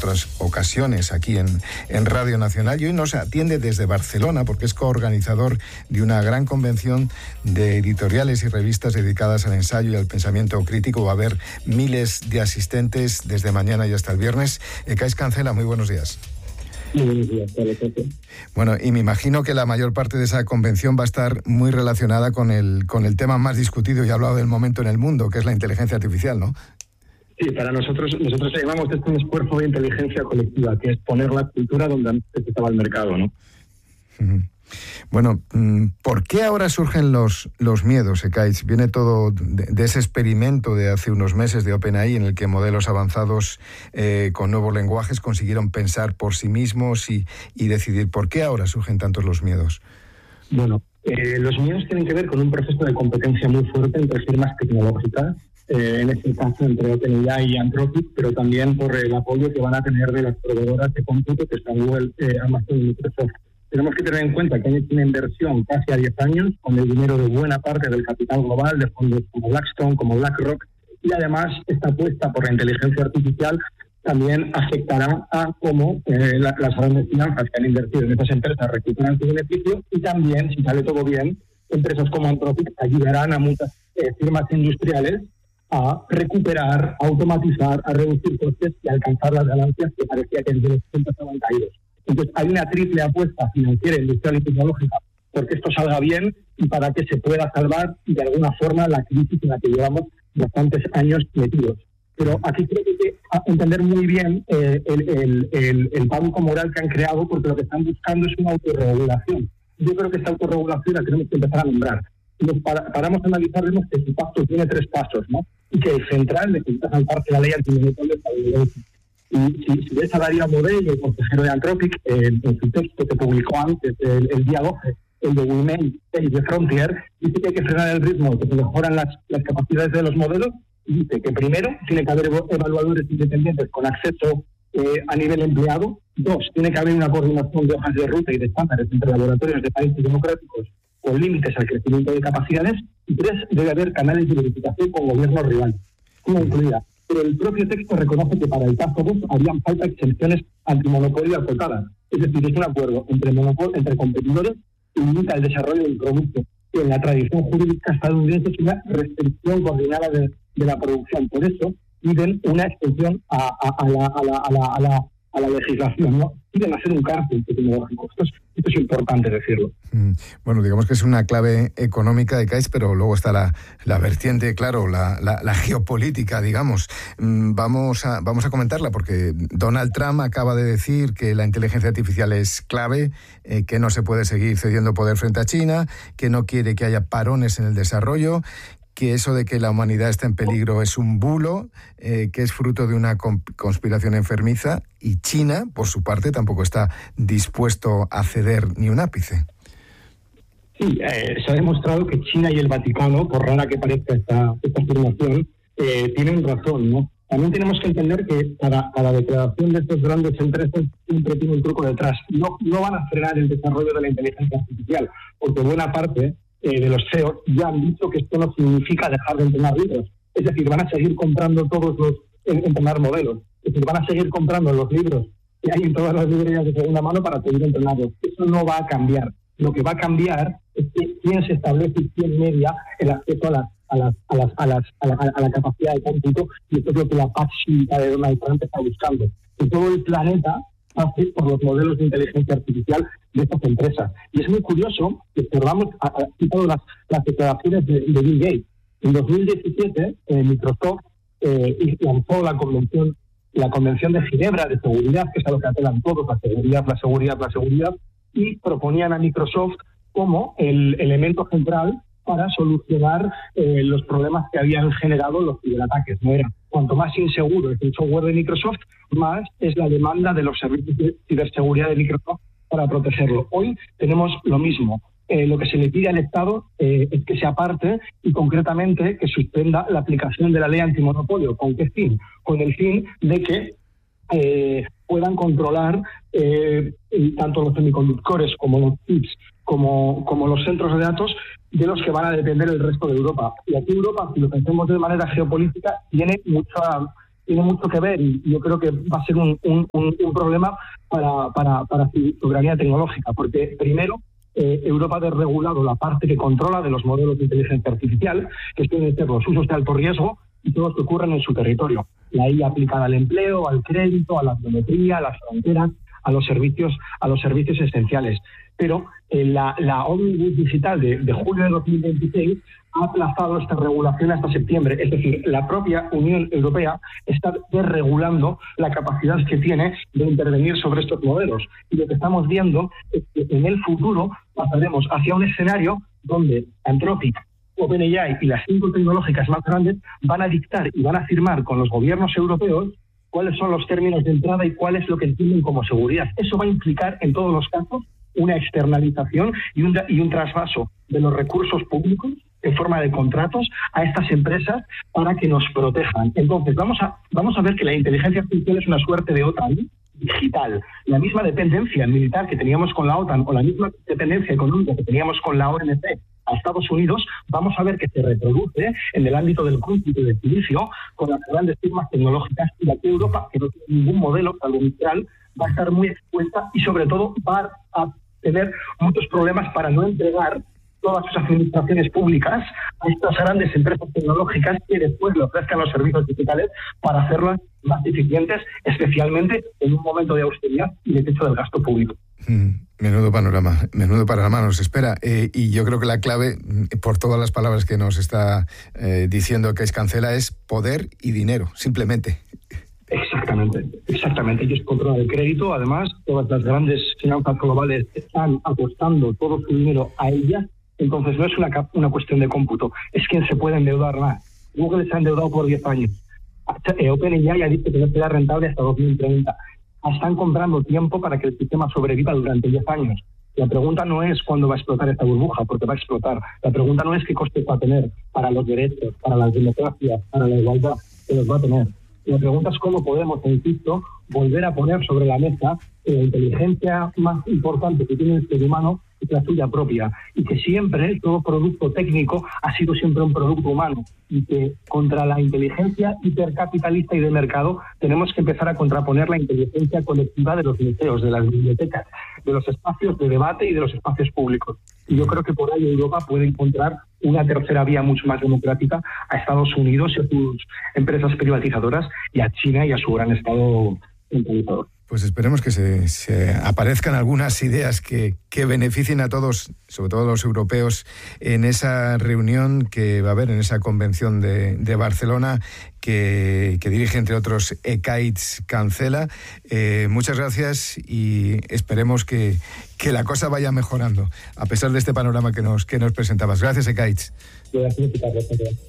otras ocasiones aquí en Radio Nacional, y hoy nos atiende desde Barcelona porque es coorganizador de una gran convención de editoriales y revistas dedicadas al ensayo y al pensamiento crítico. Va a haber miles de asistentes desde mañana y hasta el viernes. Ekaiz Cancela, muy buenos días. Muy buenos días, Alejandro. Bueno, y me imagino que la mayor parte de esa convención va a estar muy relacionada con el tema más discutido y hablado del momento en el mundo, que es la inteligencia artificial, ¿no? Sí, para nosotros llamamos esto un esfuerzo de inteligencia colectiva, que es poner la cultura donde antes estaba el mercado, ¿no? Uh-huh. Bueno, ¿por qué ahora surgen los miedos, Ekaiz? Viene todo de ese experimento de hace unos meses de OpenAI, en el que modelos avanzados con nuevos lenguajes consiguieron pensar por sí mismos y decidir. ¿Por qué ahora surgen tantos los miedos? Bueno, los miedos tienen que ver con un proceso de competencia muy fuerte entre firmas tecnológicas, en este caso entre OpenAI y Anthropic, pero también por el apoyo que van a tener de las proveedoras de cómputo, que están Google, Amazon y Microsoft. Tenemos que tener en cuenta que han hecho una inversión casi a 10 años con el dinero de buena parte del capital global, de fondos como Blackstone, como BlackRock, y además esta apuesta por la inteligencia artificial también afectará a cómo las grandes finanzas que han invertido en estas empresas recuperan su beneficio, y también, si sale todo bien, empresas como Anthropic ayudarán a muchas firmas industriales a recuperar, a automatizar, a reducir costes y a alcanzar las ganancias que parecía que en los 80 estaban caídos. Entonces, hay una triple apuesta financiera, industrial y tecnológica porque esto salga bien y para que se pueda salvar de alguna forma la crisis en la que llevamos bastantes años metidos. Pero aquí creo que hay que entender muy bien el banco moral que han creado, porque lo que están buscando es una autorregulación. Yo creo que esta autorregulación la tenemos que empezar a nombrar. Si nos paramos a analizar, vemos que su pacto tiene 3 pasos, ¿no? Y que el central necesita saltarse la ley antimonopolio estadounidense. Y si ves a Darío Amodei, el consejero de Anthropic, en su texto que publicó antes, el día 12, el de We Made the Frontier, dice que hay que frenar el ritmo, que se mejoran las capacidades de los modelos, y dice que primero tiene que haber evaluadores independientes con acceso a nivel empleado. 2, tiene que haber una coordinación de hojas de ruta y de estándares entre laboratorios de países democráticos con límites al crecimiento de capacidades. Y 3, debe haber canales de verificación con gobiernos rivales, como incluida. Pero el propio texto reconoce que para el paso 2 harían falta exenciones antimonopolio acotadas. Es decir, es un acuerdo entre competidores que limita el desarrollo del producto, que en la tradición jurídica estadounidense es una restricción coordinada de la producción. Por eso piden una extensión a la legislación, ¿no? Quieren hacer un cárcel tecnológico. Esto es importante decirlo. Bueno, digamos que es una clave económica de Ekaiz, pero luego está la vertiente, claro, la geopolítica, digamos. Vamos a comentarla porque Donald Trump acaba de decir que la inteligencia artificial es clave, que no se puede seguir cediendo poder frente a China, que no quiere que haya parones en el desarrollo, que eso de que la humanidad está en peligro es un bulo, que es fruto de una conspiración enfermiza, y China, por su parte, tampoco está dispuesto a ceder ni un ápice. Sí, se ha demostrado que China y el Vaticano, por rara que parezca esta afirmación, tienen razón, ¿no? También tenemos que entender que para la declaración de estas grandes empresas siempre tiene un truco detrás. No van a frenar el desarrollo de la inteligencia artificial, porque buena parte de los CEOs ya han dicho que esto no significa dejar de entrenar libros. Es decir, van a seguir comprando entrenar modelos. Es decir, van a seguir comprando los libros que hay en todas las librerías de segunda mano para seguir entrenarlos. Eso no va a cambiar. Lo que va a cambiar es que quién se establece y quién media el acceso a la capacidad de cómputo, y esto es lo que la paz cívica de Donald Trump está buscando. Que todo el planeta pase por los modelos de inteligencia artificial de estas empresas. Y es muy curioso que observamos las declaraciones de Bill Gates. En 2017, Microsoft lanzó la Convención de Ginebra de Seguridad, que es a lo que apelan todos, la seguridad, y proponían a Microsoft como el elemento central para solucionar los problemas que habían generado los ciberataques. No era cuanto más inseguro es el software de Microsoft, más es la demanda de los servicios de ciberseguridad de Microsoft para protegerlo. Hoy tenemos lo mismo. Lo que se le pide al Estado es que se aparte y concretamente que suspenda la aplicación de la ley antimonopolio. ¿Con qué fin? Con el fin de que puedan controlar tanto los semiconductores como los chips, como los centros de datos de los que van a depender el resto de Europa. Y aquí Europa, si lo pensemos de manera geopolítica, tiene tiene mucho que ver, y yo creo que va a ser un problema para su soberanía tecnológica, porque primero, Europa ha desregulado la parte que controla de los modelos de inteligencia artificial, que suelen ser los usos de alto riesgo y todos que ocurren en su territorio. La IA aplicada al empleo, al crédito, a la biometría, a las fronteras, a los servicios esenciales. Pero la Omnibus Digital de julio de 2026 ha aplazado esta regulación hasta septiembre. Es decir, la propia Unión Europea está desregulando la capacidad que tiene de intervenir sobre estos modelos. Y lo que estamos viendo es que en el futuro pasaremos hacia un escenario donde Anthropic, OpenAI y las 5 tecnológicas más grandes van a dictar y van a firmar con los gobiernos europeos cuáles son los términos de entrada y cuál es lo que entienden como seguridad. Eso va a implicar, en todos los casos, una externalización y un trasvaso de los recursos públicos en forma de contratos a estas empresas para que nos protejan. Entonces, vamos a ver que la inteligencia artificial es una suerte de OTAN digital. La misma dependencia militar que teníamos con la OTAN o la misma dependencia económica que teníamos con la OMC a Estados Unidos, vamos a ver que se reproduce en el ámbito del cómputo y del silicio con las grandes firmas tecnológicas, y aquí Europa, que no tiene ningún modelo salvo Mistral, va a estar muy expuesta y sobre todo va a tener muchos problemas para no entregar todas sus administraciones públicas a estas grandes empresas tecnológicas que después le ofrezcan los servicios digitales para hacerlas más eficientes, especialmente en un momento de austeridad y de techo del gasto público. Menudo panorama nos espera. Y yo creo que la clave, por todas las palabras que nos está diciendo Caiz Cancela, es poder y dinero, simplemente. Exactamente. Ellos controlan el crédito. Además, todas las grandes finanzas globales están apostando todo su dinero a ellas. Entonces, no es una cuestión de cómputo. Es quien se puede endeudar más. Google se ha endeudado por 10 años. OpenAI ha dicho que no será rentable hasta 2030. Están comprando tiempo para que el sistema sobreviva durante 10 años. La pregunta no es cuándo va a explotar esta burbuja, porque va a explotar. La pregunta no es qué costes va a tener para los derechos, para las democracias, para la igualdad, que los va a tener. La pregunta es cómo podemos, insisto, volver a poner sobre la mesa la inteligencia más importante que tiene el ser humano es la suya propia, y que siempre todo producto técnico ha sido siempre un producto humano, y que contra la inteligencia hipercapitalista y de mercado tenemos que empezar a contraponer la inteligencia colectiva de los museos, de las bibliotecas, de los espacios de debate y de los espacios públicos. Y yo creo que por ahí Europa puede encontrar una tercera vía mucho más democrática a Estados Unidos y a sus empresas privatizadoras, y a China y a su gran Estado centralizador. Pues esperemos que se aparezcan algunas ideas que beneficien a todos, sobre todo a los europeos, en esa reunión que va a haber, en esa convención de Barcelona, que dirige, entre otros, Caiz Cancela. Muchas gracias y esperemos que la cosa vaya mejorando, a pesar de este panorama que nos presentabas. Gracias, Caiz. Gracias.